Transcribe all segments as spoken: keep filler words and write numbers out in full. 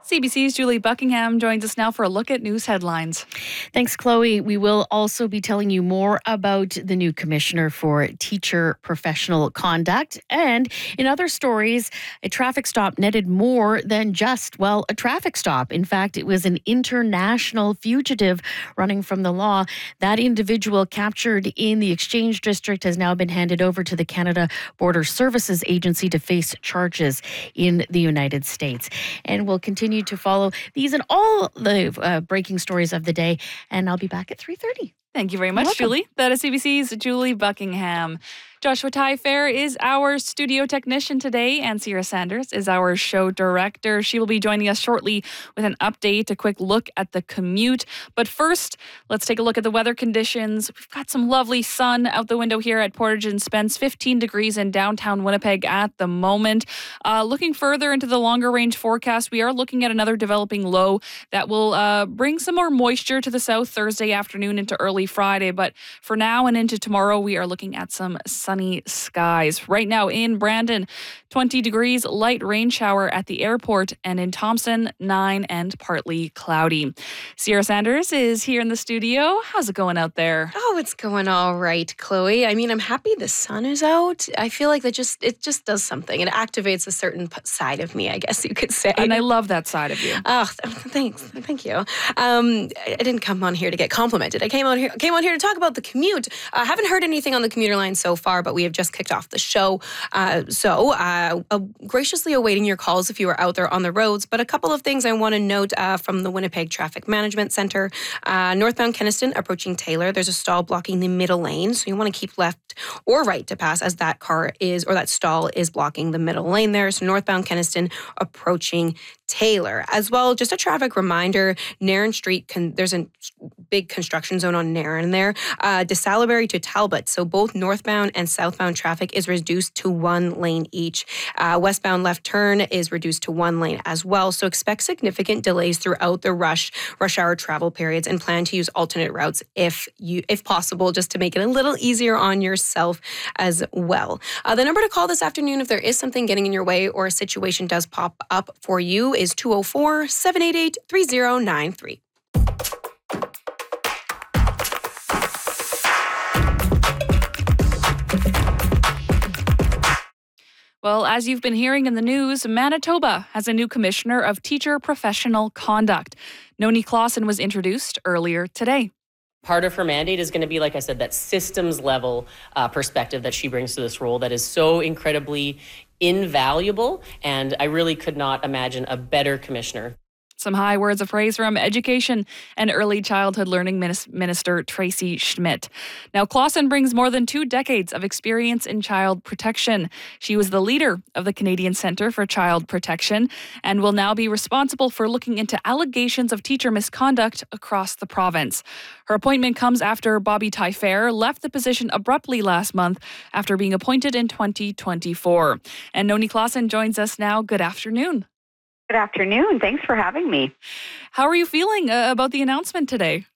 C B C's Julie Buckingham joins us now for a look at news headlines. Thanks, Chloe. We will also be telling you more about the new commissioner for teacher professional conduct. And in other stories, a traffic stop netted more than just, well, a traffic stop. In fact, it was an international fugitive running from the law. That individual captured in the Exchange District has now been handed over to the Canada Border Services Agency to face charges in the United States. And we'll continue to follow these and all the uh, breaking stories of the day. And I'll be back at three thirty. Thank you very much, Julie. That is C B C's Julie Buckingham. Joshua Tyfair is our studio technician today, and Sierra Sanders is our show director. She will be joining us shortly with an update, a quick look at the commute. But first, let's take a look at the weather conditions. We've got some lovely sun out the window here at Portage and Spence, fifteen degrees in downtown Winnipeg at the moment. Uh, looking further into the longer range forecast, we are looking at another developing low that will uh, bring some more moisture to the south Thursday afternoon into early Friday. But for now and into tomorrow, we are looking at some sunny skies. Right now in Brandon, twenty degrees, light rain shower at the airport, and in Thompson, nine and partly cloudy. Sierra Sanders is here in the studio. How's it going out there? Oh, it's going all right, Chloe. I mean, I'm happy the sun is out. I feel like that just it just does something. It activates a certain side of me, I guess you could say. And I love that side of you. Oh, thanks. Thank you. Um, I didn't come on here to get complimented. I came on here came on here to talk about the commute. I uh, haven't heard anything on the commuter line so far, but we have just kicked off the show. Uh, so uh, uh, graciously awaiting your calls if you are out there on the roads. But a couple of things I want to note uh, from the Winnipeg Traffic Management Center. Uh, northbound Kenaston approaching Taylor, there's a stall blocking the middle lane. So you want to keep left or right to pass as that car is, or that stall is blocking the middle lane there. So northbound Kenaston approaching Taylor. As well, just a traffic reminder, Nairn Street, con- there's a big construction zone on Nairn there. Uh, De Salaberry to Talbot, so both northbound and southbound traffic is reduced to one lane each. Uh, westbound left turn is reduced to one lane as well, so expect significant delays throughout the rush rush hour travel periods and plan to use alternate routes if you if possible, just to make it a little easier on yourself as well. Uh, the number to call this afternoon if there is something getting in your way or a situation does pop up for you is two oh four, seven eight eight, three oh nine three. Well, as you've been hearing in the news, Manitoba has a new commissioner of teacher professional conduct. Noni Clausen was introduced earlier today. Part of her mandate is going to be, like I said, that systems level uh, perspective that she brings to this role that is so incredibly invaluable. And I really could not imagine a better commissioner. Some high words of praise from Education and Early Childhood Learning Minister Tracy Schmidt. Now, Clausen brings more than two decades of experience in child protection. She was the leader of the Canadian Centre for Child Protection and will now be responsible for looking into allegations of teacher misconduct across the province. Her appointment comes after Bobby Tyfair left the position abruptly last month after being appointed in twenty twenty-four. And Noni Clausen joins us now. Good afternoon. Good afternoon. Thanks for having me. How are you feeling uh, about the announcement today?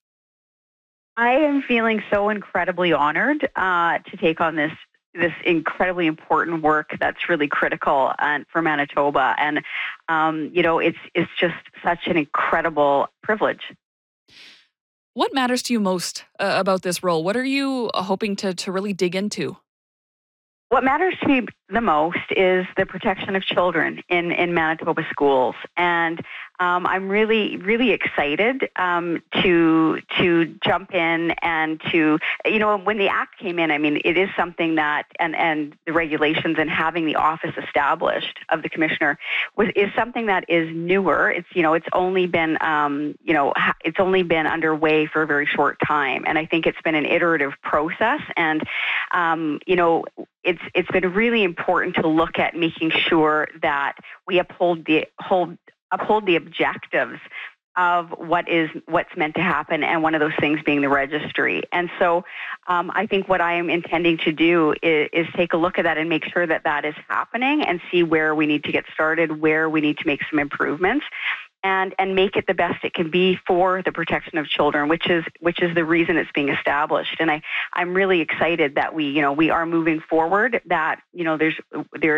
I am feeling so incredibly honored uh, to take on this this incredibly important work that's really critical uh, for Manitoba. And, um, you know, it's it's just such an incredible privilege. What matters to you most uh, about this role? What are you hoping to, to really dig into? What matters to me the most is the protection of children in, in Manitoba schools. And um, I'm really, really excited um, to to jump in and to, you know, when the Act came in, I mean, it is something that, and, and the regulations and having the office established of the Commissioner was is something that is newer. It's, you know, it's only been, um, you know, it's only been underway for a very short time. And I think it's been an iterative process. And, um, you know, it's it's been really important to look at making sure that we uphold the hold uphold the objectives of what is what's meant to happen, and one of those things being the registry. And so um, I think what I am intending to do is, is take a look at that and make sure that that is happening and see where we need to get started, where we need to make some improvements. And, and make it the best it can be for the protection of children, which is which is the reason it's being established. And I, I'm really excited that we, you know, we are moving forward, that, you know, there's there